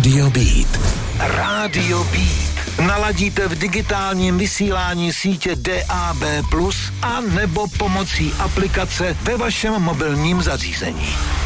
Radio Beat. Radio Beat. Naladíte v digitálním vysílání sítě DAB+, a nebo pomocí aplikace ve vašem mobilním zařízení.